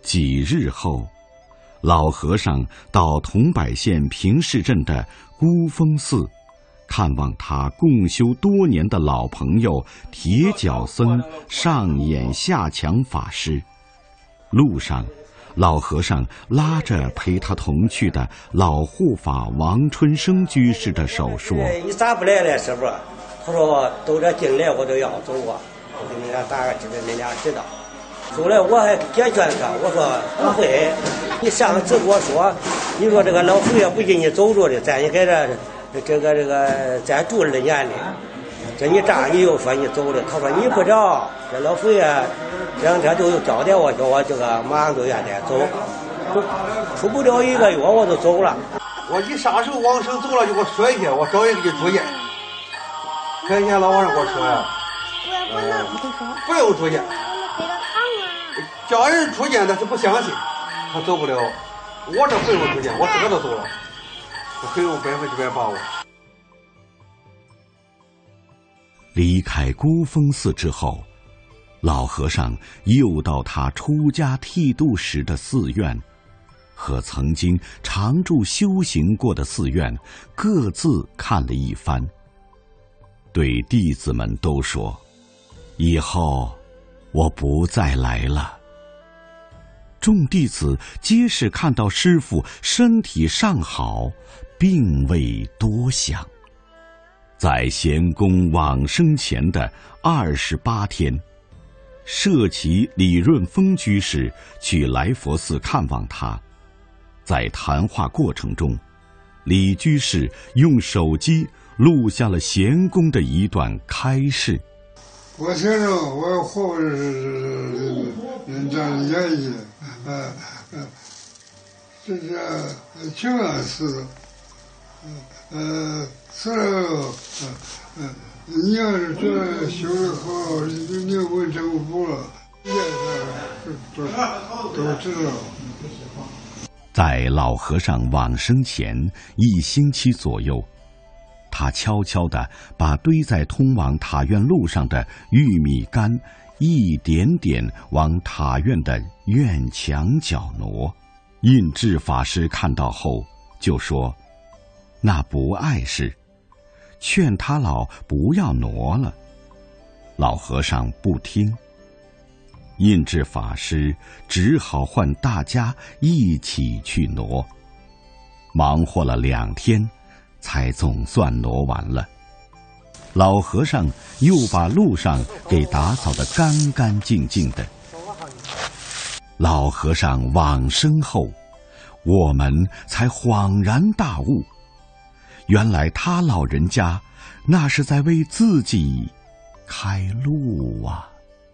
几日后，老和尚到桐柏县平市镇的孤峰寺，看望他共修多年的老朋友铁脚僧上眼下强法师。路上，老和尚拉着陪他同去的老护法王春生居士的手说：“ 你咋不来了，师傅？”他说：“都这进来我都要走啊，我给你俩打个知道，你俩知道。”后来我还解劝他，我说不会，你上次跟我说，你说这个老佛爷不给你走着的，咱也给这个咱住2年的，这你这你又说你走了，他说你不知道，这老佛爷这2天都有交代我，叫我这个马上都愿得走，出不了1个月我就走了。 我一啥时候往生走了就给我说一下，我找人给你住院。看见老和尚给我说呀，不用住院。叫人出见，但是不相信，他走不了。我这不用出见，我自个都走了，我很有100%把握。 离开孤峰寺之后，老和尚又到他出家剃度时的寺院，和曾经常住修行过的寺院各自看了一番，对弟子们都说：“以后我不再来了。”众弟子皆是看到师父身体尚好，并未多想。在贤公往生前的28天，舍其李润峰居士去来佛寺看望他。在谈话过程中，李居士用手机录下了贤公的一段开示。 我承认我活着是这样演绎，这是情感事，死了，你要是觉得修得好，你问政府了，都知道。 在老和尚往生前1星期左右，他悄悄地把堆在通往塔院路上的玉米杆一点点往塔院的院墙角挪。印智法师看到后就说：“那不碍事，劝他老不要挪了。”老和尚不听，印智法师只好唤大家一起去挪。忙活了2天，才总算挪完了。老和尚又把路上给打扫得干干净净的。老和尚往生后，我们才恍然大悟，原来他老人家那是在为自己开路啊。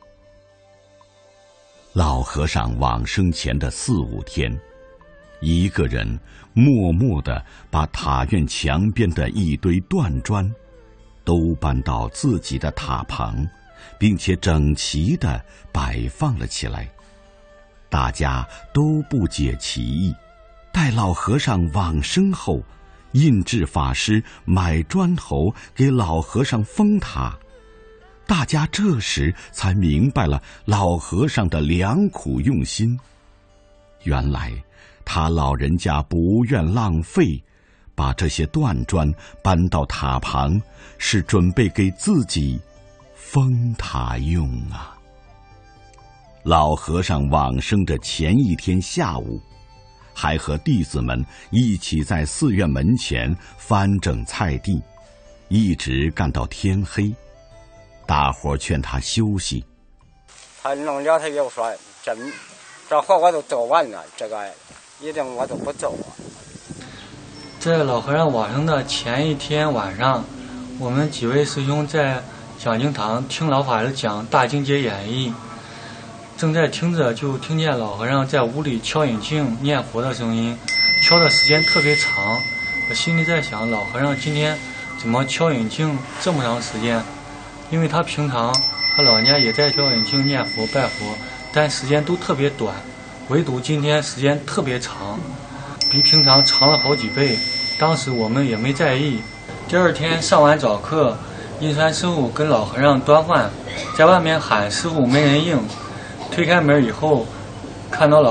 老和尚往生前的4、5天，一个人默默地把塔院墙边的一堆断砖都搬到自己的塔旁，并且整齐地摆放了起来。大家都不解其意。待老和尚往生后，印智法师买砖头给老和尚封塔，大家这时才明白了老和尚的良苦用心。原来他老人家不愿浪费，把这些断砖搬到塔旁，是准备给自己封塔用啊。老和尚往生的前1天下午，还和弟子们一起在寺院门前翻整菜地，一直干到天黑。大伙劝他休息， 他弄了，他又说这活我都做完了，这个一定我都不走啊。 在老和尚往生的前1天晚上，我们几位师兄在讲经堂听老法师讲《大经解演义》，正在听着，就听见老和尚在屋里敲引磬念佛的声音，敲的时间特别长。我心里在想，老和尚今天怎么敲引磬这么长时间？因为他平常他老人家也在敲引磬念佛拜佛，但时间都特别短，唯独今天时间特别长，比平常长了好几倍。当时我们也没在意。第2天上完早课，印川师傅跟老和尚端饭，在外面喊师傅没人应。推开门以后，看到老